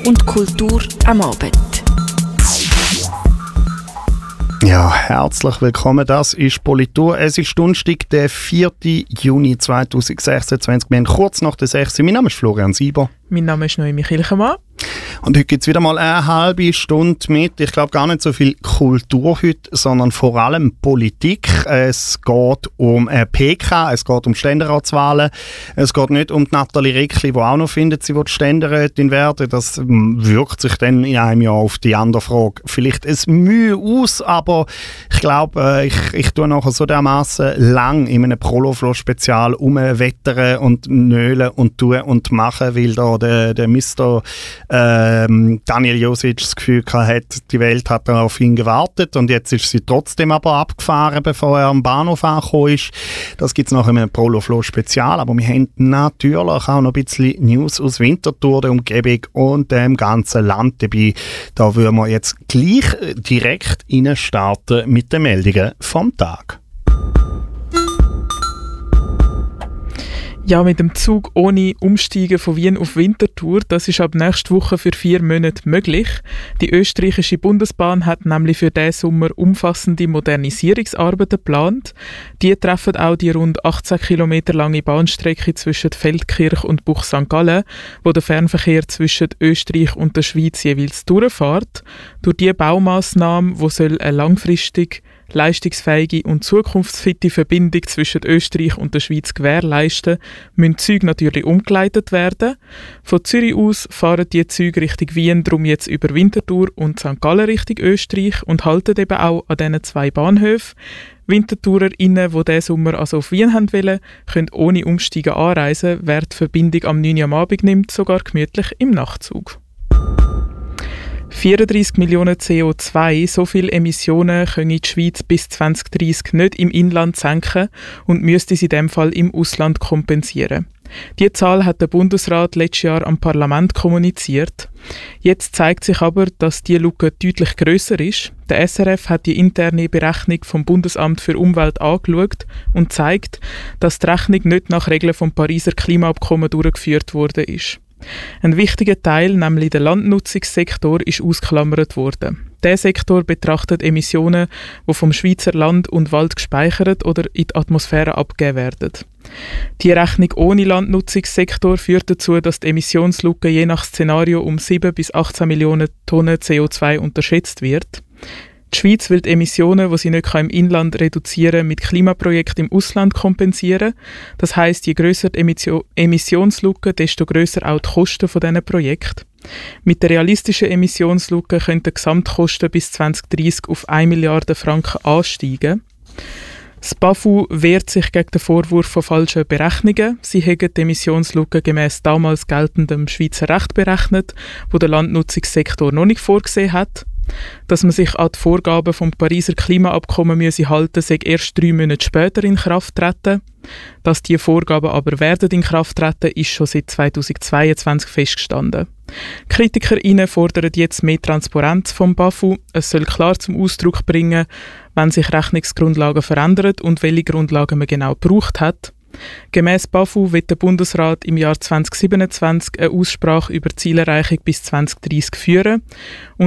und Kultur am Abend. Ja, herzlich willkommen. Das ist Politur. Es ist Donnerstag, der 4. Juni 2026. Wir haben kurz nach der 6. Mein Name ist Florian Sieber. Mein Name ist Noemi Kilchemann. Und heute gibt es wieder mal eine halbe Stunde mit, ich glaube gar nicht so viel Kultur heute, sondern vor allem Politik. Es geht um PK, es geht um Ständeratswahlen. Es geht nicht um Nathalie Rickli, die auch noch findet, sie will Ständerätin werden. Das wirkt sich dann in einem Jahr auf die andere Frage vielleicht ein Mühe aus, aber ich glaube, ich tue nachher so dermaßen lang in einem Proloflo-Spezial umwettern und nölen und tun und machen, weil da der Mr. Daniel Josic das Gefühl hat, die Welt hat auf ihn gewartet und jetzt ist sie trotzdem aber abgefahren, bevor er am Bahnhof angekommen ist. Das gibt es noch in einem Proloflo-Spezial, aber wir haben natürlich auch noch ein bisschen News aus Winterthur, der Umgebung und dem ganzen Land dabei. Da würden wir jetzt gleich direkt starten mit den Meldungen vom Tag. Ja, mit dem Zug ohne Umsteigen von Wien auf Winterthur, das ist ab nächster Woche für 4 Monate möglich. Die österreichische Bundesbahn hat nämlich für diesen Sommer umfassende Modernisierungsarbeiten geplant. Die treffen auch die rund 18 Kilometer lange Bahnstrecke zwischen Feldkirch und Buch St. Gallen, wo der Fernverkehr zwischen Österreich und der Schweiz jeweils durchfährt. Durch diese Baumassnahme, die soll eine langfristig leistungsfähige und zukunftsfitte Verbindung zwischen Österreich und der Schweiz gewährleisten, müssen Züge natürlich umgeleitet werden. Von Zürich aus fahren die Züge Richtung Wien darum jetzt über Winterthur und St. Gallen Richtung Österreich und halten eben auch an diesen 2 Bahnhöfen. WinterthurerInnen, die diesen Sommer also auf Wien wollen, können ohne Umsteigen anreisen, wer die Verbindung am 9. Uhr am Abend nimmt, sogar gemütlich im Nachtzug. 34 Millionen CO2, so viele Emissionen können die Schweiz bis 2030 nicht im Inland senken und müsste sie in diesem Fall im Ausland kompensieren. Diese Zahl hat der Bundesrat letztes Jahr am Parlament kommuniziert. Jetzt zeigt sich aber, dass diese Lücke deutlich grösser ist. Der SRF hat die interne Berechnung vom Bundesamt für Umwelt angeschaut und zeigt, dass die Rechnung nicht nach Regeln vom Pariser Klimaabkommen durchgeführt worden ist. Ein wichtiger Teil, nämlich der Landnutzungssektor, ist ausgeklammert worden. Dieser Sektor betrachtet Emissionen, die vom Schweizer Land und Wald gespeichert oder in die Atmosphäre abgegeben werden. Die Rechnung ohne Landnutzungssektor führt dazu, dass die Emissionslücke je nach Szenario um 7 bis 18 Millionen Tonnen CO2 unterschätzt wird. Die Schweiz will die Emissionen, die sie nicht im Inland reduzieren kann, mit Klimaprojekten im Ausland kompensieren. Das heisst, je grösser die Emissionslücke, desto grösser auch die Kosten von diesen Projekten. Mit der realistischen Emissionslücke könnten die Gesamtkosten bis 2030 auf 1 Milliarde Franken ansteigen. Das BAFU wehrt sich gegen den Vorwurf von falschen Berechnungen. Sie haben die Emissionslücke gemäss damals geltendem Schweizer Recht berechnet, wo der Landnutzungssektor noch nicht vorgesehen hat. Dass man sich an die Vorgaben vom Pariser Klimaabkommen halten müsse, sei erst 3 Monate später in Kraft treten. Dass diese Vorgaben aber werden in Kraft treten, ist schon seit 2022 festgestanden. KritikerInnen fordern jetzt mehr Transparenz vom BAFU. Es soll klar zum Ausdruck bringen, wenn sich Rechnungsgrundlagen verändern und welche Grundlagen man genau gebraucht hat. Gemäss BAFU wird der Bundesrat im Jahr 2027 eine Aussprache über die Zielerreichung bis 2030 führen.